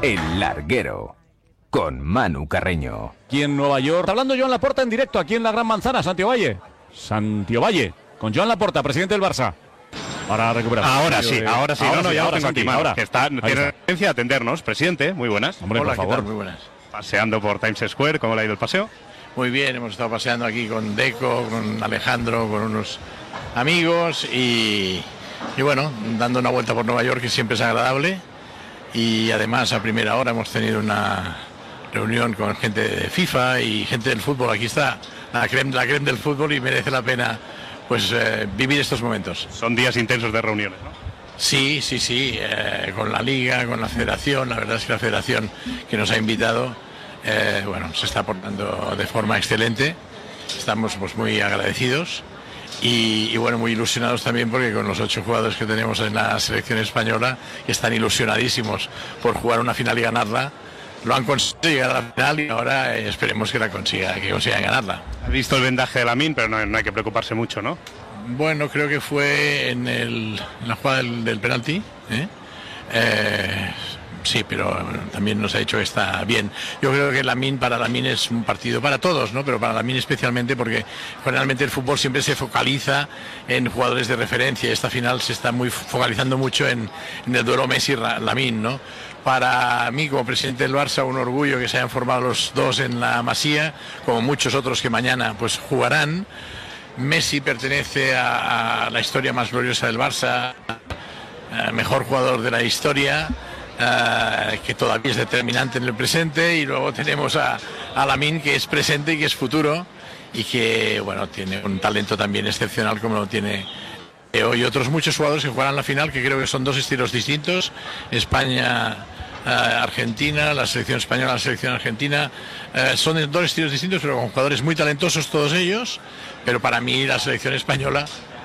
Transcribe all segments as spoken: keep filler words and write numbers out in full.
El Larguero, con Manu Carreño. Aquí en Nueva York. Está hablando Joan Laporta en directo, aquí en la Gran Manzana, Santiago Valle. Santiago Valle, con Joan Laporta, presidente del Barça. Para recuperar. Ahora sí, de... ahora sí. Ahora no, no, sí, ya ahora, lo tengo Santi, aquí, Manu, ahora. que está, tiene la urgencia de atendernos. Presidente, muy buenas. Hombre, Hola, por favor. ¿qué tal? Muy buenas. Paseando por Times Square, ¿cómo le ha ido el paseo? Muy bien, hemos estado paseando aquí con Deco, con Alejandro, con unos amigos y, y bueno, dando una vuelta por Nueva York, que siempre es agradable. Y además a primera hora hemos tenido una reunión con gente de FIFA y gente del fútbol. Aquí está la creme, la creme del fútbol y merece la pena pues eh, vivir estos momentos. Son días intensos de reuniones, ¿no? Sí, sí, sí, eh, con la Liga, con la Federación. La verdad es que la Federación que nos ha invitado, eh, bueno, se está portando de forma excelente. Estamos pues muy agradecidos. Y, y bueno, muy ilusionados también porque con los ocho jugadores que tenemos en la selección española, que están ilusionadísimos por jugar una final y ganarla, lo han conseguido llegar a la final y ahora eh, esperemos que la consiga, que consigan ganarla. Ha visto el vendaje de Lamine, pero no, no hay que preocuparse mucho, ¿no? Bueno, creo que fue en, el, en la jugada del, del penalti, ¿eh? Eh, sí, pero también nos ha dicho que está bien. Yo creo que Lamine, para Lamine es un partido para todos, ¿no? Pero para Lamine especialmente porque generalmente el fútbol siempre se focaliza en jugadores de referencia. Esta final se está muy focalizando mucho en, en el duelo Messi-Lamine, ¿no? Para mí, como presidente del Barça, un orgullo que se hayan formado los dos en la Masía, como muchos otros que mañana pues jugarán. Messi pertenece a, a la historia más gloriosa del Barça, eh, mejor jugador de la historia. Uh, que todavía es determinante en el presente, y luego tenemos a, a Lamine, que es presente y que es futuro y que bueno, tiene un talento también excepcional como lo tiene Leo y otros muchos jugadores que jugarán la final, que creo que son dos estilos distintos. España, uh, Argentina, la selección española, la selección argentina, uh, son dos estilos distintos pero con jugadores muy talentosos todos ellos, pero para mí la selección española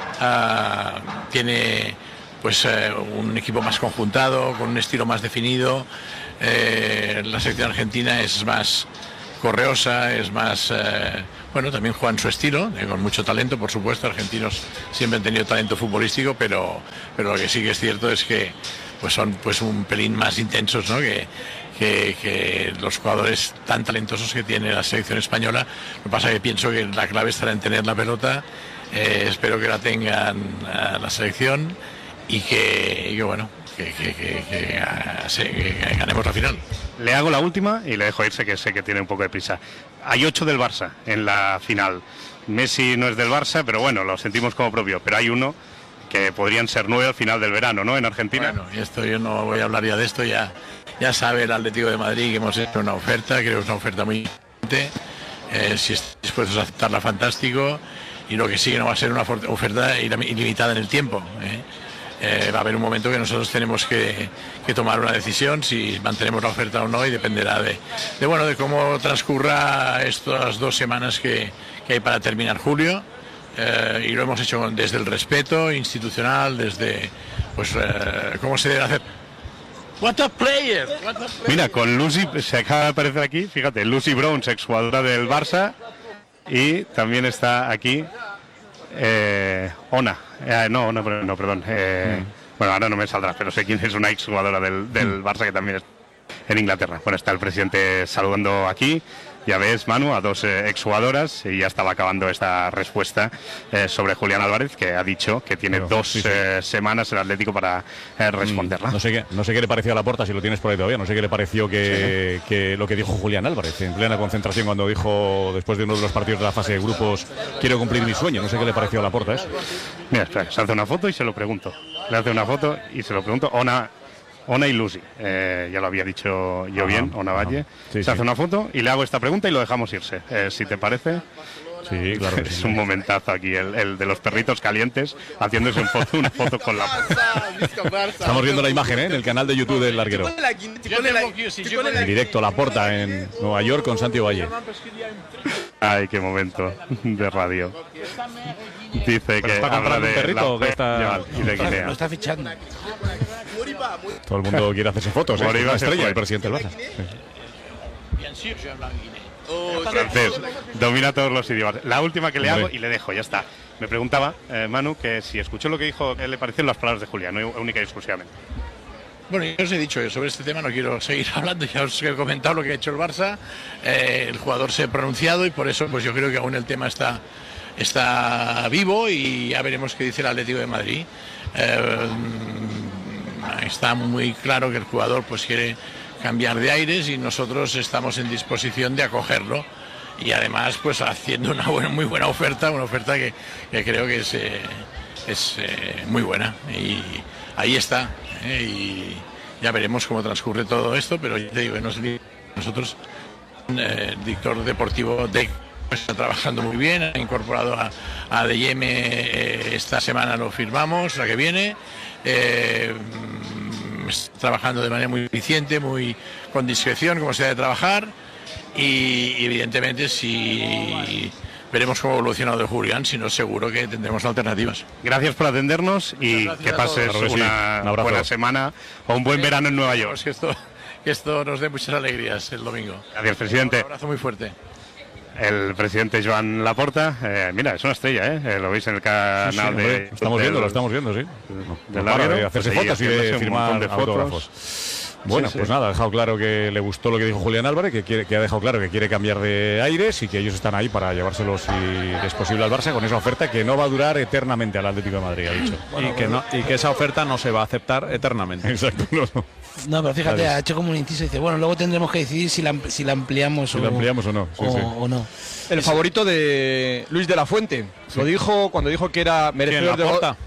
uh, tiene pues eh, un equipo más conjuntado, con un estilo más definido. Eh, la selección argentina es más correosa, es más eh, bueno, también juegan su estilo, eh, con mucho talento, por supuesto. Argentinos siempre han tenido talento futbolístico, pero, pero lo que sí que es cierto es que pues son pues un pelín más intensos, ¿no? que, que, que los jugadores tan talentosos que tiene la selección española. Lo que pasa es que pienso que la clave estará en tener la pelota. Eh, espero que la tengan uh, la selección y que, y que bueno, que, que, que, que, que, que ganemos la final. Le hago la última y le dejo irse, que sé que tiene un poco de prisa. Hay ocho del Barça en la final. Messi no es del Barça, pero bueno, lo sentimos como propio. Pero hay uno que podrían ser nueve al final del verano, ¿no? En Argentina. Bueno, y esto yo no voy a hablar ya de esto. Ya, ya sabe el Atlético de Madrid que hemos hecho una oferta, creo que es una oferta muy importante. Eh, si están dispuestos a aceptarla, fantástico. Y lo que sí que no va a ser una oferta ilimitada en el tiempo, ¿eh? Eh, va a haber un momento que nosotros tenemos que, que tomar una decisión si mantenemos la oferta o no, y dependerá de, de bueno de cómo transcurra estas dos semanas que, que hay para terminar julio, eh, y lo hemos hecho desde el respeto institucional, desde pues eh, cómo se debe hacer. What a player, what a player. Mira, con Lucy, se acaba de aparecer aquí, fíjate, Lucy Bronze, exjugadora del Barça, y también está aquí Eh, Ona, eh, no, no, no, perdón. Eh, mm. Bueno, ahora no me saldrá, pero sé quién es una exjugadora del, del Barça que también es en Inglaterra. Bueno, está el presidente saludando aquí. Ya ves, Manu, a dos eh, exjugadoras, y ya estaba acabando esta respuesta eh, sobre Julián Álvarez, que ha dicho que tiene Pero, dos sí, sí. Eh, semanas el Atlético para eh, responderla. Mm, no sé qué, no sé qué le pareció a Laporta, si lo tienes por ahí todavía. No sé qué le pareció que, sí. que lo que dijo Julián Álvarez en plena concentración, cuando dijo, después de uno de los partidos de la fase de grupos, quiero cumplir mi sueño. No sé qué le pareció a Laporta eso. Mira, espera, se hace una foto y se lo pregunto. Le hace una foto y se lo pregunto. Ona. Ona y Lucy, eh, ya lo había dicho yo ajá, bien, Ona Valle. Sí, se sí. hace una foto y le hago esta pregunta y lo dejamos irse, eh, si te parece. Sí, claro. Es sí. un momentazo aquí, el, el de los perritos calientes, haciéndose un foto, una foto con la... Estamos viendo la imagen, ¿eh? En el canal de YouTube del Larguero. En directo, Laporta en Nueva York con Santiago Valle. Ay, qué momento de radio. Dice ¿Pero que está habla de un perrito la que está... y de Guinea. Lo está fichando. Todo el mundo quiere hacerse fotos, ¿eh? Es una estrella, el presidente del Barça. Sí. Francés, domina todos los idiomas. La última que le hago y le dejo, ya está. Me preguntaba, eh, Manu, que si escuchó lo que dijo, ¿qué le parecieron las palabras de Julián, no única y exclusivamente? Bueno, yo os he dicho que sobre este tema no quiero seguir hablando, ya os he comentado lo que ha hecho el Barça, eh, el jugador se ha pronunciado y por eso pues yo creo que aún el tema está, está vivo y ya veremos qué dice el Atlético de Madrid. Eh, está muy claro que el jugador pues quiere cambiar de aires y nosotros estamos en disposición de acogerlo y además pues haciendo una buena, muy buena oferta, una oferta que, que creo que es, eh, es eh, muy buena y ahí está. Eh, y ya veremos cómo transcurre todo esto, pero ya te digo, nosotros, eh, el director deportivo de está trabajando muy bien, ha incorporado a, a D M, eh, esta semana lo firmamos, la que viene, eh, está trabajando de manera muy eficiente, muy con discreción, como se debe trabajar, y, y evidentemente si veremos cómo evoluciona lo de Julián, si no seguro que tendremos alternativas. Gracias por atendernos y que pases claro que sí. una Un buena semana o un buen verano en Nueva York. Que esto, que esto nos dé muchas alegrías el domingo. Gracias, presidente. Un abrazo muy fuerte. El presidente Joan Laporta, eh, mira, es una estrella, ¿eh? Eh, lo veis en el canal Sí, sí, hombre, de... estamos del- viendo, lo estamos viendo, sí. del No para Larguero, de hacerse pues ahí fotos y de haciéndose un firmar montón de fotos. autógrafos. Bueno, Sí, sí. pues nada, ha dejado claro que le gustó lo que dijo Julián Álvarez, que quiere, que ha dejado claro que quiere cambiar de aires y que ellos están ahí para llevárselos si es posible al Barça con esa oferta que no va a durar eternamente al Atlético de Madrid, ha dicho. y, que no, y que esa oferta no se va a aceptar eternamente. Exacto. No, no. No, pero fíjate, Vale. ha hecho como un inciso y dice, bueno, luego tendremos que decidir si la, si la ampliamos, Si o, la ampliamos o no. Sí, o, sí. o no. El favorito de Luis de la Fuente. Lo dijo cuando dijo que era merecedor de gol. Laporta?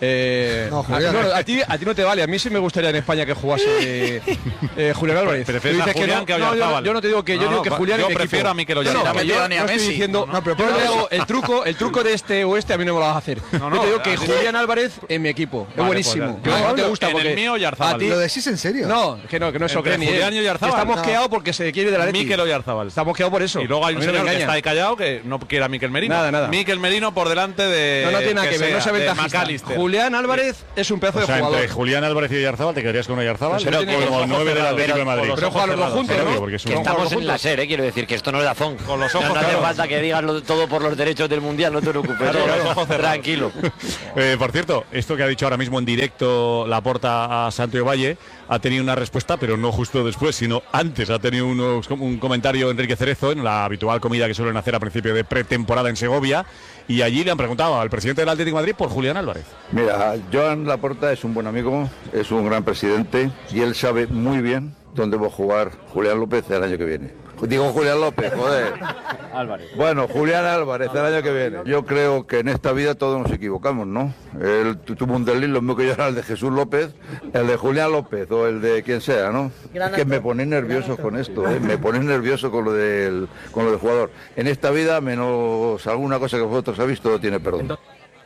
Eh, No, a, Julián. no, a ti, a ti no te vale. A mí sí me gustaría en España que jugase eh, eh, Julián Álvarez. ¿Prefieres Tú dices a Julián no, que a no, yo, Oyarzábal? yo no te digo que yo No, digo no, que va- Julián yo en mi prefiero equipo. a Mikel No, no, Oyarzabal. que yo No, no, ni a estoy Messi. diciendo. No, no, pero yo no por te eso- digo el truco, el truco de este o este a mí no me lo vas a hacer. No, no, yo te digo que así- Julián Álvarez en mi equipo. Es Vale, buenísimo. pues, Que no te gusta en porque el mío, Oyarzábal. a ti- ¿Lo decís en serio? No, que no, que no es Entre Ocre ni él. Julián y Oyarzábal. Está No. mosqueado porque se quiere de la Leti. Mikel Oyarzabal. Está mosqueado por eso. Y luego hay un A mí no me señor que engaña. está ahí callado que no quiere a Mikel Merino. Nada, nada. Mikel Merino por delante de. No, no tiene nada que ver, no se sea, de ventajista. McAllister. Julián Álvarez es un pedazo O de sea, jugador. entre Julián Álvarez y Oyarzábal, ¿te quedarías con Oyarzábal? Pero tiene como los el nueve del cerrados. Atlético de Madrid. Pero juegan los dos juntos, Claro, ¿no? porque es Que un- Vamos a estamos jugar en la juntos. SER, ¿eh? Quiero decir que esto no es Dazón. Con los No, ojos no hace cerrados. falta que digas lo- todo por los derechos del mundial, no te preocupes. Claro, todo, los ojos cerrados. tranquilo. Eh, por cierto, esto que ha dicho ahora mismo en directo Laporta a Santo Valle ha tenido una respuesta, pero no justo después, sino antes. Ha tenido unos- un comentario Enrique Cerezo en la habitual comida que suelen hacer a principio de pretemporada en Segovia, y allí le han preguntado al presidente del Atlético de Madrid por Julián Álvarez. Mira, Joan Laporta es un buen amigo, es un gran presidente y él sabe muy bien dónde va a jugar Julián López el año que viene. Digo Julián López, joder. Álvarez. Bueno, Julián Álvarez el año que viene. Yo creo que en esta vida todos nos equivocamos, ¿no? Él tu- tuvo un desliz, lo mismo que yo era el de Jesús López, el de Julián López o el de quien sea, ¿no? Es que me ponéis nervioso con esto, ¿eh? Me ponéis nervioso con lo del, con lo del jugador. En esta vida, menos alguna cosa que vosotros habéis, todo tiene perdón.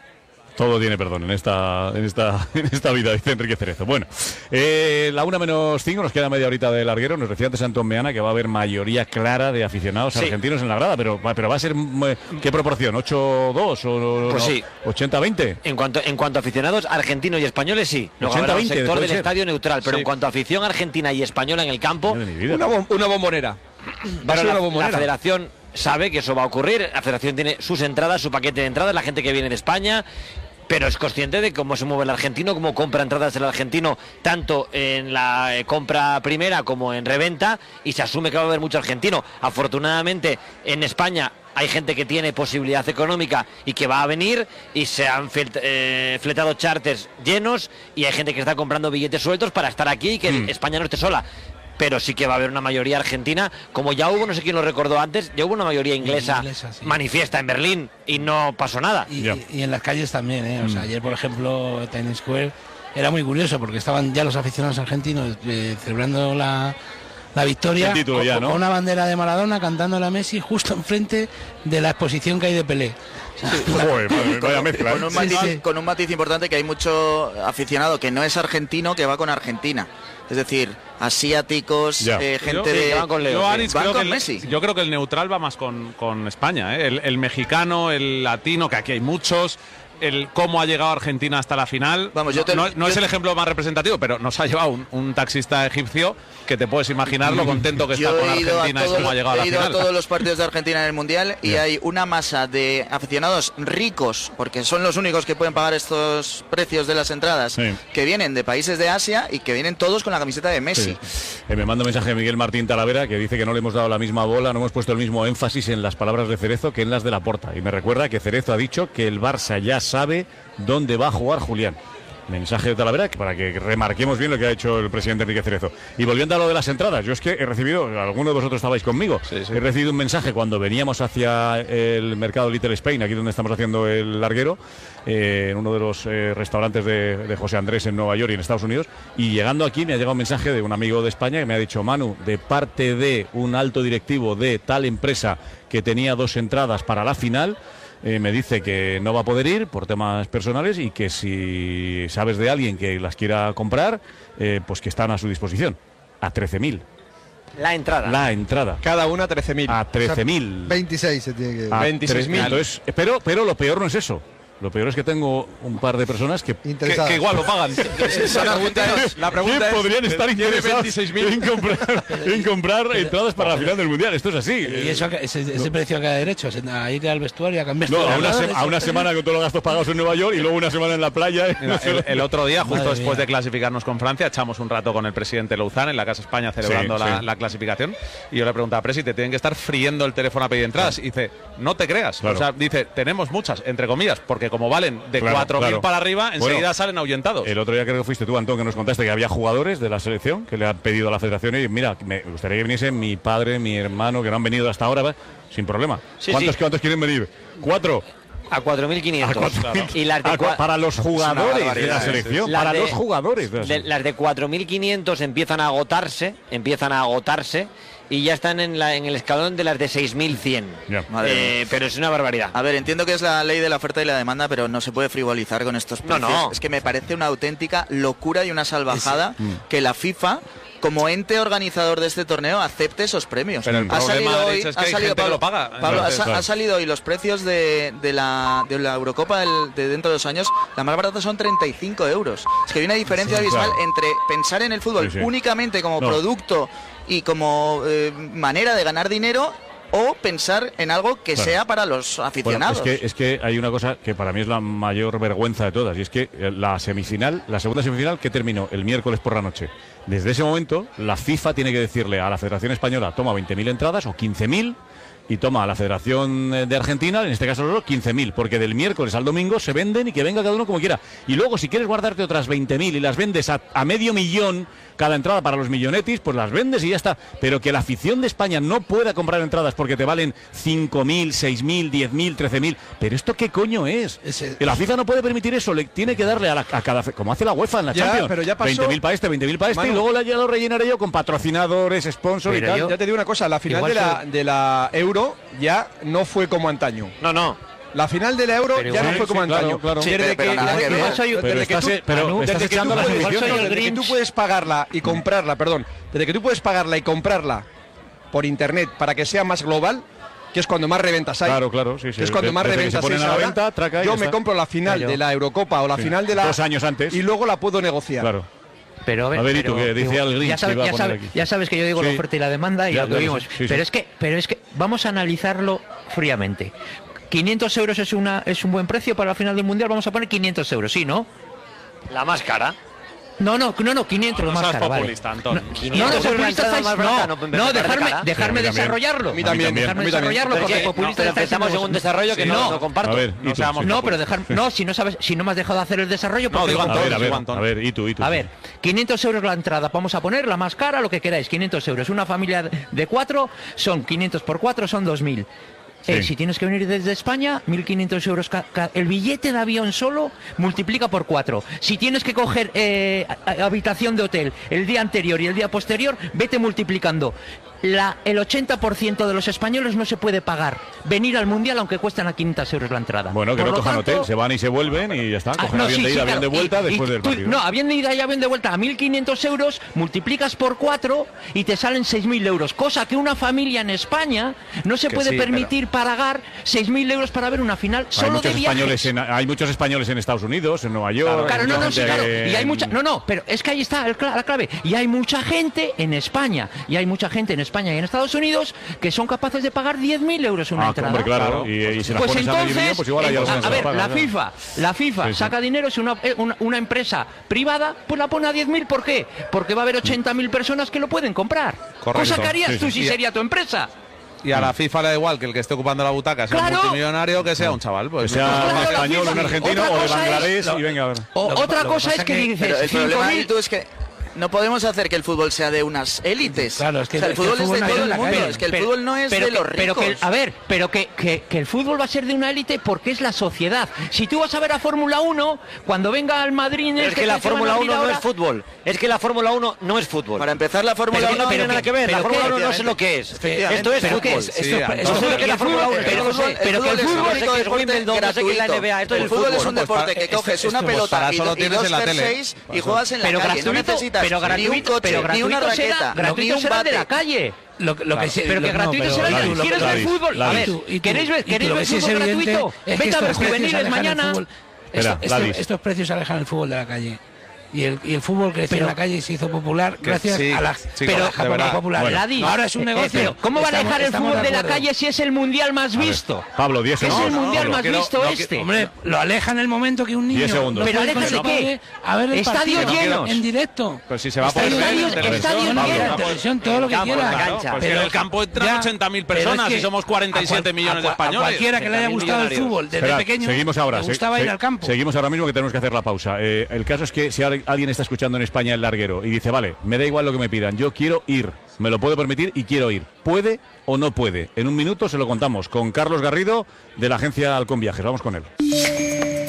Todo tiene perdón en esta, en esta, en esta vida, dice Enrique Cerezo. Bueno, eh, la una menos cinco, nos queda media horita de larguero. Nos decía antes Antón Meana que va a haber mayoría clara de aficionados Sí. argentinos en la grada, pero, pero va a ser, mm, ¿qué proporción? ¿ocho dos o Pues no? sí. ochenta veinte? En cuanto, en cuanto a aficionados argentinos y españoles, sí. Luego ochenta habrá un veinte, sector puede del ser. estadio neutral, pero Sí. en cuanto a afición argentina y española en el campo, De mi vida. Una, bom- una bombonera. Va a pero ser la, una la bombonera. federación sabe que eso va a ocurrir. La federación tiene sus entradas, su paquete de entradas, la gente que viene de España, pero es consciente de cómo se mueve el argentino, cómo compra entradas el argentino, tanto en la eh, compra primera como en reventa, y se asume que va a haber mucho argentino. Afortunadamente, en España hay gente que tiene posibilidad económica y que va a venir, y se han flet- eh, fletado charters llenos, y hay gente que está comprando billetes sueltos para estar aquí y que Mm. España no esté sola. Pero sí que va a haber una mayoría argentina, como ya hubo, no sé quién lo recordó antes, ya hubo una mayoría inglesa, Inglesa, sí. manifiesta en Berlín y no pasó nada. Y, Ya. y- y en las calles también, ¿eh? O sea, ayer, por ejemplo, Times Square era muy curioso porque estaban ya los aficionados argentinos eh, celebrando la, la victoria El título con, ya, ¿no? con una bandera de Maradona cantando la Messi justo enfrente de la exposición que hay de Pelé. Joder, madre, vaya mezcla. Con ¿eh? un, Sí, matiz, sí. con un matiz importante, que hay mucho aficionado que no es argentino que va con Argentina. Es decir, asiáticos, Ya. eh, gente Yo- sí, de... que van con Leo, Yo, sí. Aris, Van creo con que el- Messi. yo creo que el neutral va más con, con España. ¿eh? El, el mexicano, el latino, que aquí hay muchos. el cómo ha llegado Argentina hasta la final. Vamos, yo te, no, no yo es el ejemplo más representativo, pero nos ha llevado un, un taxista egipcio que te puedes imaginar lo contento que está con Argentina y cómo ha llegado a la final. He ido final. a todos los partidos de Argentina en el Mundial y yeah. hay una masa de aficionados ricos, porque son los únicos que pueden pagar estos precios de las entradas, sí. que vienen de países de Asia y que vienen todos con la camiseta de Messi. Sí. Eh, me manda un mensaje Miguel Martín Talavera que dice que no le hemos dado la misma bola, no hemos puesto el mismo énfasis en las palabras de Cerezo que en las de Laporta. Y me recuerda que Cerezo ha dicho que el Barça ya sabe dónde va a jugar Julián. Mensaje de Talavera para que remarquemos bien lo que ha hecho el presidente Enrique Cerezo. Y volviendo a lo de las entradas, yo es que he recibido, alguno de vosotros estabais conmigo, sí, sí. he recibido un mensaje cuando veníamos hacia el mercado Little Spain, aquí donde estamos haciendo el larguero, eh, en uno de los eh, restaurantes de, de José Andrés en Nueva York y en Estados Unidos, y llegando aquí me ha llegado un mensaje de un amigo de España que me ha dicho: Manu, de parte de un alto directivo de tal empresa que tenía dos entradas para la final, Eh, me dice que no va a poder ir por temas personales y que si sabes de alguien que las quiera comprar, eh, pues que están a su disposición. A trece mil. La entrada. La entrada. Cada una trece mil. A trece mil. O sea, veintiséis se tiene que... veintiséis mil. Pero, pero lo peor no es eso. Lo peor es que tengo un par de personas que, que, que igual lo pagan. la pregunta es, la pregunta es podrían estar interesados en comprar, en comprar entradas para la final del Mundial. Esto es así. ¿Y eso, ese, ese no. precio a cada derecho? ¿A ir al vestuario a cambiar? No, a una, se, a una semana con todos los gastos pagados en Nueva York y luego una semana en la playa. Mira, el, el otro día, justo Madre después mía. de clasificarnos con Francia, echamos un rato con el presidente Louzán en la Casa España celebrando sí, la, sí. la clasificación. Y yo le preguntaba, Presi, te tienen que estar friendo el teléfono a pedir entradas. Y dice, no te creas. Claro. O sea, dice, tenemos muchas, entre comillas, porque como valen de claro. cuatro mil Claro. para arriba, enseguida bueno, salen ahuyentados. El otro día creo que fuiste tú, Antón, que nos contaste que había jugadores de la selección que le han pedido a la federación y mira, me gustaría que viniesen mi padre, mi hermano, que no han venido hasta ahora, ¿va? Sin problema. Sí, ¿Cuántos, sí. ¿Cuántos quieren venir? ¿Cuatro? A cuatro mil quinientos. Claro. Y las de A, para los jugadores de la selección. Las para de, los jugadores. De la de, las de cuatro mil quinientos empiezan a agotarse, empiezan a agotarse y ya están en, la, en el escalón de las de seis mil cien. Yeah. Eh, pero es una barbaridad. A ver, entiendo que es la ley de la oferta y la demanda, pero no se puede frivolizar con estos precios. No, no. Es que me parece una auténtica locura y una salvajada es, mm. que la FIFA, como ente organizador de este torneo, acepte esos premios. Pero el ha salido hoy, es que ha hay salido gente Pablo, que lo paga. Pablo, Entonces, ha, claro. ha salido hoy los precios de, de, la, de la Eurocopa del, de dentro de dos años. La más barata son treinta y cinco euros. Es que hay una diferencia Sí, abismal claro. entre pensar en el fútbol Sí, sí. únicamente como No. producto y como eh, manera de ganar dinero, o pensar en algo que Claro. sea para los aficionados. Bueno, es, que, es que hay una cosa que para mí es la mayor vergüenza de todas, y es que la semifinal, la segunda semifinal que terminó el miércoles por la noche, desde ese momento la FIFA tiene que decirle a la Federación Española, toma veinte mil entradas o quince mil, y toma a la Federación de Argentina, en este caso solo quince mil, porque del miércoles al domingo se venden y que venga cada uno como quiera. Y luego, si quieres guardarte otras veinte mil y las vendes a, a medio millón cada entrada para los millonetis, pues las vendes y ya está. Pero que la afición de España no pueda comprar entradas porque te valen cinco mil, seis mil, diez mil, trece mil. ¿Pero esto qué coño es? Ese... La FIFA no puede permitir eso, le tiene que darle a, la, a cada... como hace la UEFA en la Ya, Champions. pero ya pasó- veinte mil para este, veinte mil para este, Manu, y luego la- ya lo rellenaré yo con patrocinadores, sponsors y Pero tal. yo- ya te digo una cosa, la final Igual de la, soy- de la Euro ya no fue como antaño. No, no. La final de la Euro Pero ya igual- no fue como sí, claro, antaño. claro. Sí, Desde pero- pero que, nada desde que que- ver. desde Pero que estás- tú- pero Anu, estás desde que echando tú las puedes- ediciones. no, desde que tú puedes pagarla y comprarla, perdón, desde que tú puedes pagarla y comprarla por internet para que sea más global, que es cuando más reventas hay. Claro, claro, sí, sí. Que es cuando más Desde que se reventas ponen es a la ahora. venta, traca y Yo ya me está. compro la final Pero- de la Eurocopa o la Sí. final de la Dos años antes. y luego la puedo negociar. Claro. Pero, A ver, ¿y tú pero- qué? Dice digo, Al Grinch ya, que sabes, iba a ya, poner sabes, aquí. ya sabes que yo digo Sí. la oferta y la demanda y Ya, lo que ya lo vimos. sé. Sí, pero sí. es que, pero es que vamos a analizarlo fríamente. quinientos euros es una es un buen precio para la final del mundial. Vamos a poner quinientos euros, ¿sí, no? La más cara. No, no, no, no, quinientos No lo más seas caro, vale. populista, Antón. No, no, quinientos euros la populista entrada estáis- más barata, no, no, me no, parece dejarme, cara. dejarme Sí, a mí también. desarrollarlo. A mí también, Dejarme a mí también. desarrollarlo Pero porque es que populista no, estáis empezamos en vosotros. un desarrollo que no, No. no comparto. A ver, No ¿y tú? seamos Sí. No, pero dejar, no, si no sabes, si no me has dejado hacer el desarrollo, No, porque digo, A ver, a ver, Digo, Antón. a ver, ¿y tú? ¿Y tú? a ver, quinientos euros la entrada, vamos a poner la más cara, lo que queráis, quinientos euros. Una familia de cuatro son quinientos por cuatro, son dos mil. Sí. Eh, si tienes que venir desde España, mil quinientos euros. ca- ca- el billete de avión solo multiplica por cuatro. Si tienes que coger eh, a- a- habitación de hotel el día anterior y el día posterior, vete multiplicando. La, el ochenta por ciento de los españoles no se puede pagar venir al Mundial aunque cuestan a quinientos euros la entrada. Bueno, que Por no lo cojan tanto- hotel, se van y se vuelven y ya está. Ah, Cogen no, avión sí, de sí, ida, avión claro. de vuelta Y- después y del tú- partido. No, avión de ida y avión de vuelta a mil quinientos euros, multiplicas por cuatro y te salen seis mil euros. Cosa que una familia en España no se Que puede sí, permitir pagar seis mil euros para ver una final Hay solo muchos, de viajes. españoles en, hay muchos españoles en Estados Unidos, en Nueva York. Claro, hay no, mucha no, sí, gente claro. que- Y hay mucha, no, no, pero es que ahí está el cla- la clave. Y hay mucha gente en España, y hay mucha gente en España y en Estados Unidos que son capaces de pagar diez mil euros una Ah, entrada. hombre, claro. Y, y si las Pues pones a medio entonces, millón, pues igual hay eh, algunas a, a ver, que las la pagan, ¿no? FIFA, la FIFA Sí, sí. saca dinero, si una, eh, una, una empresa privada, pues la pone a diez mil, ¿por qué? Porque va a haber ochenta mil personas que lo pueden comprar. Correcto. Cosa que harías Sí, tú sí. si Y- sería tu empresa. Y a la FIFA le da igual que el que esté ocupando la butaca sea Claro. un multimillonario que sea un chaval. Pues, Que sea pues, un claro, la español, FIFA. un argentino Otra o de cosa es- Bangladesh lo- y venga a ver. O, Lo que- otra lo que cosa pasa es que que- dices Pero el cinco problema, mil Itu, es que no podemos hacer que el fútbol sea de unas élites. Claro, es que o sea, el es que fútbol el es fútbol de nació todo en el la mundo. calle. Es que el Pero- fútbol no es pero de que- los pero ricos. que- a ver, pero que, que- que el fútbol va a ser de una élite porque es la sociedad. Si tú vas a ver a Fórmula uno, cuando venga al Madrid... Pero es que la Fórmula uno no es fútbol. Es que la Fórmula uno no es fútbol. Para empezar, la Fórmula Pero que uno no tiene pero nada que ver. La pero Fórmula qué, uno no sé lo que es. efectivamente. Esto es ¿Pero fútbol. qué es? Sí, Esto es- no esto No sé es- lo que es la Fórmula uno, el pero no fútbol- sé. el pero que el fútbol es fútbol un no sé único qué es deporte Wimbledon, no sé qué es la gratuito. N B A, esto es El el fútbol es fútbol. un Pues para- deporte que esto- coges una esto, pues, pelota para y, eso lo do- y tienes dos en la tele. jerseys y juegas en la pero calle. No gratuito, necesitas pero ni un gratuito, coche, pero ni una gratuito será, raqueta, ni gratuito un será de la bate. calle. Lo, lo que sí- Pero que lo- gratuito no, será pero- el Gladys, ¿Quieres ver Gladys, fútbol? A Gladys. ver, Y tú- y tú- ¿queréis ver, y tú queréis lo ver que sí es fútbol evidente gratuito? es que Vete a ver estos precios juveniles alejan el mañana. fútbol- Espera, esto- Gladys. esto- estos precios alejan el fútbol de la calle. Y el, y el fútbol creció Pero- en la calle y se hizo popular gracias sí, a la, sí, pero, de verdad. popular. Bueno. Gladys, Ahora es un eh, negocio. pero ¿cómo va a Estamos- dejar el estamos fútbol de la acuerdo. calle si es el mundial más visto? Pablo, diez Es segundos. el mundial Pablo, más quiero- visto no, este. Hombre, lo aleja en el momento que un niño Diez segundos. no Pero puede aleja con de su qué? padre a ver el Estadios partido llenos. en directo. Pues si se va a poder Estadios ver en llenos, televisión, estadios Pablo, llenos, claro. televisión, todo lo que Campo, quiera. la cancha. Pues que en el campo entran ya, ochenta mil pero es personas que y somos cuarenta y siete a cual- millones de a- españoles. A cualquiera que le haya gustado el fútbol desde Esperad, pequeño, seguimos ahora. le se- gustaba se- ir al campo. Seguimos ahora mismo que tenemos que hacer la pausa. Eh, el caso es que si ahora alguien está escuchando en España el larguero y dice, vale, me da igual lo que me pidan, yo quiero ir, me lo puedo permitir y quiero ir. ¿Puede o no puede? En un minuto se lo contamos con Carlos Garrido de la agencia Halcón Viajes. Vamos con él.